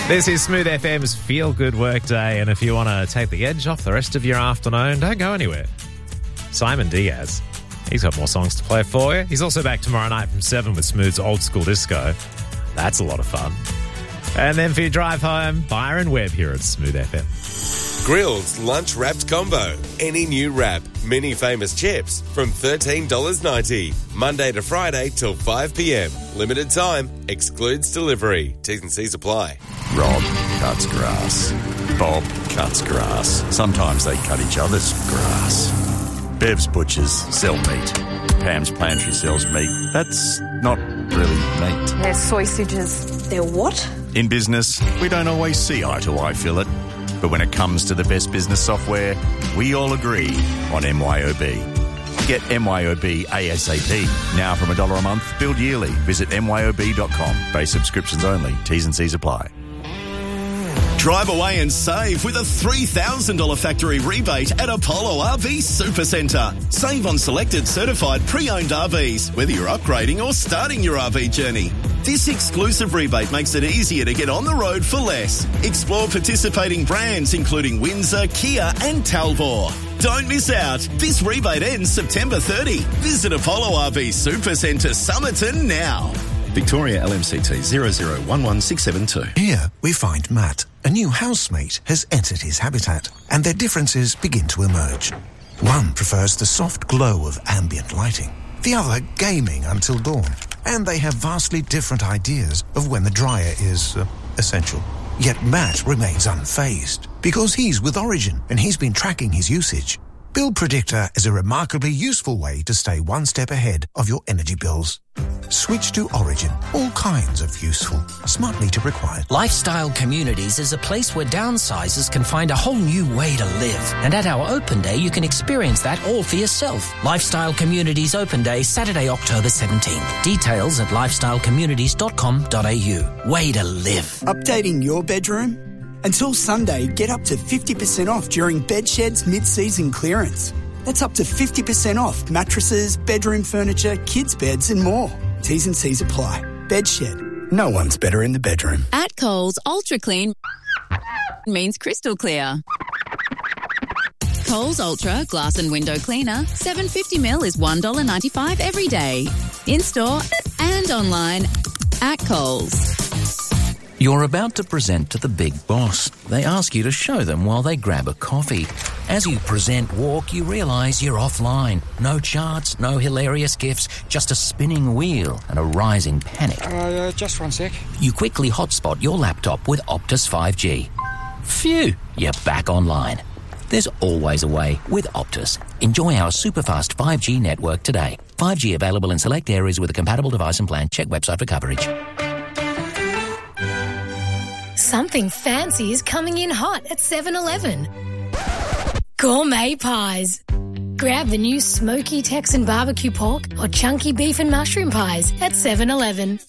This is Smooth FM's Feel Good Workday, and if you want to take the edge off the rest of your afternoon, don't go anywhere. Simon Diaz, he's got more songs to play for you. He's also back tomorrow night from 7 with Smooth's Old School Disco. That's a lot of fun. And then for your drive home, Byron Webb here at Smooth FM. Grill's Lunch Wrapped Combo. Any new wrap, mini famous chips from $13.90. Monday to Friday till 5 p.m. Limited time, excludes delivery. T's and C's apply. Rob cuts grass. Bob cuts grass. Sometimes they cut each other's grass. Bev's Butchers sell meat. Pam's Pantry sells meat. That's not really meat. They're sausages. They're what? In business, we don't always see eye to eye, Philip. But when it comes to the best business software, we all agree on MYOB. Get MYOB ASAP. Now from $1 a month, billed yearly. Visit myob.com. Base subscriptions only. T's and C's apply. Drive away and save with a $3,000 factory rebate at Apollo RV Supercentre. Save on selected certified pre-owned RVs, whether you're upgrading or starting your RV journey. This exclusive rebate makes it easier to get on the road for less. Explore participating brands including Windsor, Kia and Talbot. Don't miss out. This rebate ends September 30. Visit Apollo RV Supercentre Somerton now. Victoria LMCT 0011672. Here we find Matt. A new housemate has entered his habitat, and their differences begin to emerge. One prefers the soft glow of ambient lighting, the other gaming until dawn, and they have vastly different ideas of when the dryer is essential. Yet Matt remains unfazed because he's with Origin and he's been tracking his usage. Bill Predictor is a remarkably useful way to stay one step ahead of your energy bills. Switch to Origin. All kinds of useful. Smart meter required. Lifestyle Communities is a place where downsizers can find a whole new way to live. And at our open day, you can experience that all for yourself. Lifestyle Communities Open Day, Saturday, October 17th. Details at lifestylecommunities.com.au. Way to live. Updating your bedroom? Until Sunday, get up to 50% off during Bedshed's mid-season clearance. That's up to 50% off mattresses, bedroom furniture, kids' beds and more. T's and C's apply. Bedshed. No one's better in the bedroom. At Coles, Ultra Clean means crystal clear. Coles Ultra Glass and Window Cleaner, 750ml is $1.95 every day. In-store and online at Coles. You're about to present to the big boss. They ask you to show them while they grab a coffee. As you present walk, you realise you're offline. No charts, no hilarious gifs, just a spinning wheel and a rising panic. Just 1 sec. You quickly hotspot your laptop with Optus 5G. Phew, you're back online. There's always a way with Optus. Enjoy our superfast 5G network today. 5G available in select areas with a compatible device and plan. Check website for coverage. Something fancy is coming in hot at 7-Eleven. Gourmet pies. Grab the new smoky Texan barbecue pork or chunky beef and mushroom pies at 7-Eleven.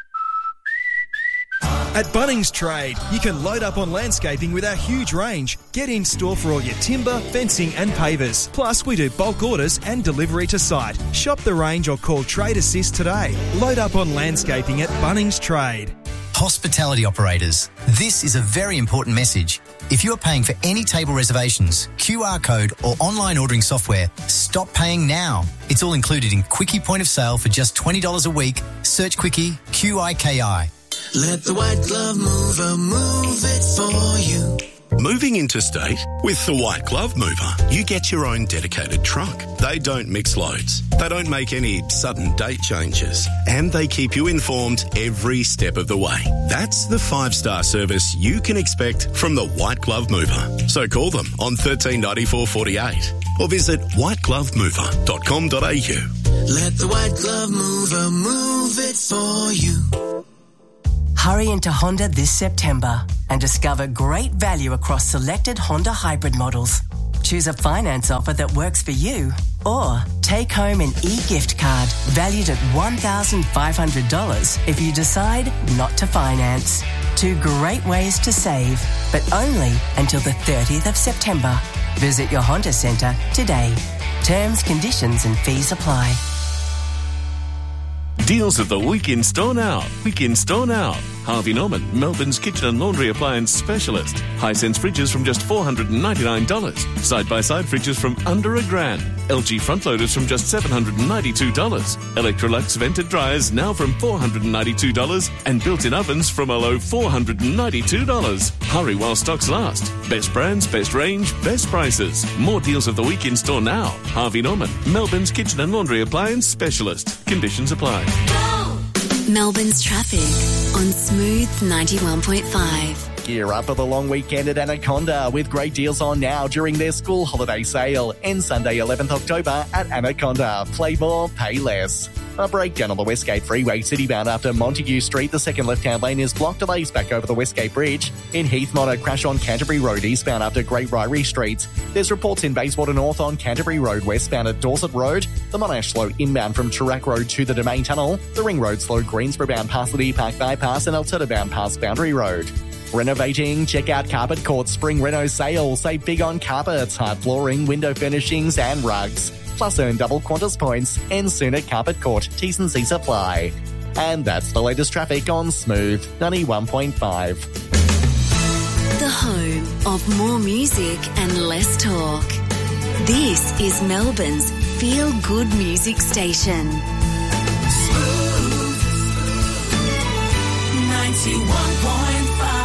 At Bunnings Trade, you can load up on landscaping with our huge range. Get in store for all your timber, fencing and pavers. Plus, we do bulk orders and delivery to site. Shop the range or call Trade Assist today. Load up on landscaping at Bunnings Trade. Hospitality operators, this is a very important message. If you are paying for any table reservations, QR code or online ordering software, stop paying now. It's all included in Quickie Point of Sale for just $20 a week. Search Quickie, QIKI. Let the White Glove Mover move it for you. Moving interstate? With the White Glove Mover, you get your own dedicated truck. They don't mix loads. They don't make any sudden date changes. And they keep you informed every step of the way. That's the 5-star service you can expect from the White Glove Mover. So call them on 139448 or visit whiteglovemover.com.au. Let the White Glove Mover move it for you. Hurry into Honda this September and discover great value across selected Honda hybrid models. Choose a finance offer that works for you or take home an e-gift card valued at $1,500 if you decide not to finance. 2 great ways to save, but only until the 30th of September. Visit your Honda Centre today. Terms, conditions and fees apply. Deals of the week in store now. Week in store now. Harvey Norman, Melbourne's kitchen and laundry appliance specialist. Hisense fridges from just $499. Side-by-side fridges from under $1,000. LG front loaders from just $792. Electrolux vented dryers now from $492. And built-in ovens from a low $492. Hurry while stocks last. Best brands, best range, best prices. More deals of the week in store now. Harvey Norman, Melbourne's kitchen and laundry appliance specialist. Conditions apply. Melbourne's traffic on Smooth 91.5. Gear up for the long weekend at Anaconda with great deals on now during their school holiday sale. End Sunday 11th October at Anaconda. Play more, pay less. A breakdown on the Westgate Freeway citybound after Montague Street. The second left-hand lane is blocked. Delays back over the Westgate Bridge. In Heathmont, a crash on Canterbury Road eastbound after Great Ryrie Street. There's reports in Bayswater North on Canterbury Road westbound at Dorset Road. The Monash slow inbound from Chirac Road to the Domain Tunnel. The Ring Road slow Greensboro bound past the Park Bypass and Alberta bound past Boundary Road. Renovating? Check out Carpet Court's Spring Reno sale. Save big on carpets, hard flooring, window furnishings and rugs. Plus earn double Qantas points and soon at Carpet Court. T's and C's apply. And that's the latest traffic on Smooth 91.5. The home of more music and less talk. This is Melbourne's feel-good music station. Smooth 91.5.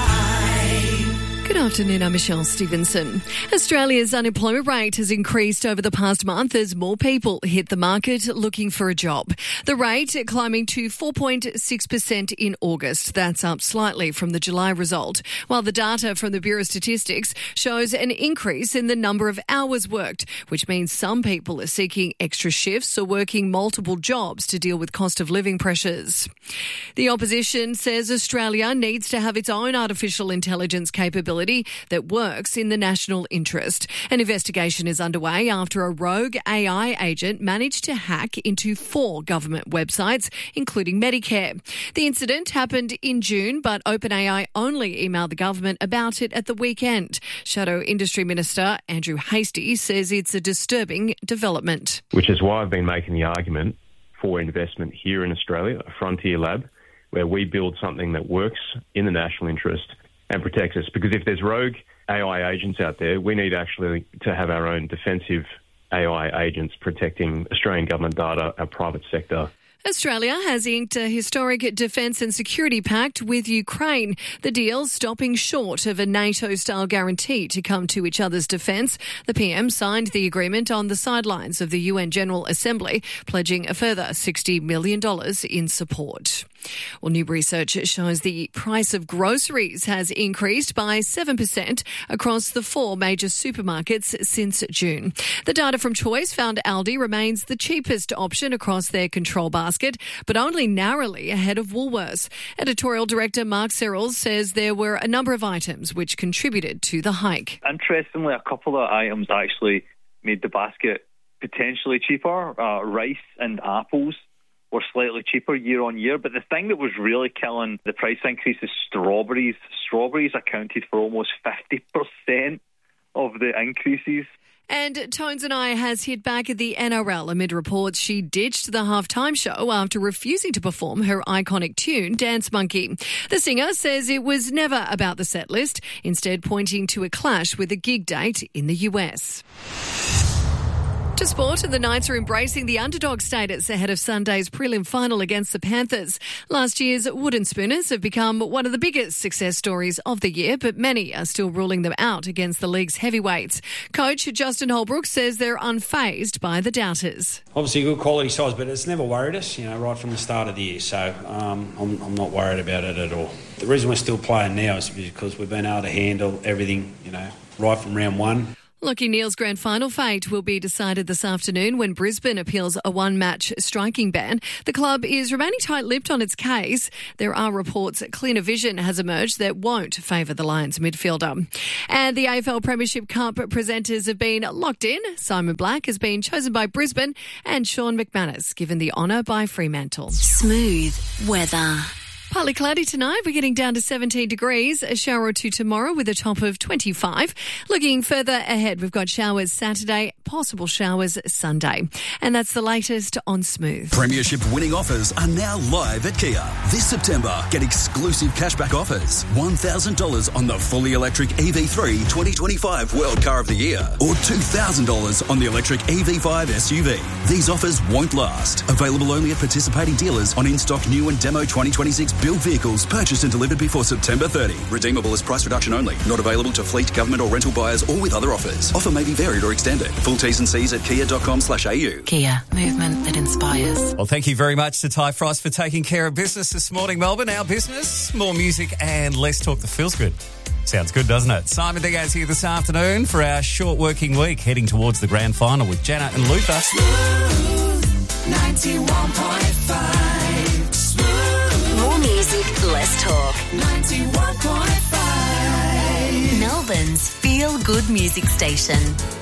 Good afternoon, I'm Michelle Stevenson. Australia's unemployment rate has increased over the past month as more people hit the market looking for a job. The rate climbing to 4.6% in August. That's up slightly from the July result, while the data from the Bureau of Statistics shows an increase in the number of hours worked, which means some people are seeking extra shifts or working multiple jobs to deal with cost of living pressures. The opposition says Australia needs to have its own artificial intelligence capability that works in the national interest. An investigation is underway after a rogue AI agent managed to hack into 4 government websites, including Medicare. The incident happened in June, but OpenAI only emailed the government about it at the weekend. Shadow Industry Minister Andrew Hastie says it's a disturbing development. Which is why I've been making the argument for investment here in Australia, a frontier lab, where we build something that works in the national interest and protects us. Because if there's rogue AI agents out there, we need actually to have our own defensive AI agents protecting Australian government data, our private sector. Australia has inked a historic defence and security pact with Ukraine. The deal stopping short of a NATO-style guarantee to come to each other's defence. The PM signed the agreement on the sidelines of the UN General Assembly, pledging a further $60 million in support. Well, new research shows the price of groceries has increased by 7% across the 4 major supermarkets since June. The data from Choice found Aldi remains the cheapest option across their control basket, but only narrowly ahead of Woolworths. Editorial Director Mark Searles says there were a number of items which contributed to the hike. Interestingly, a couple of items actually made the basket potentially cheaper. Rice and apples were slightly cheaper year on year, but the thing that was really killing the price increase is strawberries. Strawberries accounted for almost 50% of the increases. And Tones and I has hit back at the NRL amid reports she ditched the halftime show after refusing to perform her iconic tune, Dance Monkey. The singer says it was never about the set list, instead pointing to a clash with a gig date in the US. To sport, the Knights are embracing the underdog status ahead of Sunday's prelim final against the Panthers. Last year's Wooden Spooners have become one of the biggest success stories of the year, but many are still ruling them out against the league's heavyweights. Coach Justin Holbrook says they're unfazed by the doubters. Obviously good quality sides, but it's never worried us, right from the start of the year, so I'm not worried about it at all. The reason we're still playing now is because we've been able to handle everything, right from round one. Lachie Neale's grand final fate will be decided this afternoon when Brisbane appeals a one-match striking ban. The club is remaining tight-lipped on its case. There are reports cleaner vision has emerged that won't favour the Lions midfielder. And the AFL Premiership Cup presenters have been locked in. Simon Black has been chosen by Brisbane and, Sean McManus given the honour by Fremantle. Smooth weather. Smooth weather. Partly cloudy tonight. We're getting down to 17 degrees. A shower or two tomorrow with a top of 25. Looking further ahead, we've got showers Saturday, possible showers Sunday. And that's the latest on Smooth. Premiership winning offers are now live at Kia. This September, get exclusive cashback offers. $1,000 on the fully electric EV3 2025 World Car of the Year or $2,000 on the electric EV5 SUV. These offers won't last. Available only at participating dealers on in-stock new and demo 2026 build vehicles purchased and delivered before September 30. Redeemable as price reduction only. Not available to fleet, government or rental buyers or with other offers. Offer may be varied or extended. Full T's and C's at kia.com/au. Kia, movement that inspires. Well, thank you very much to Ty Frost for taking care of business this morning, Melbourne. Our business, more music and less talk that feels good. Sounds good, doesn't it? Simon Diaz here this afternoon for our short working week, heading towards the grand final with Jana and Luther. 91.5 Smooth. More music, less talk. 91.5 Melbourne's feel-good music station.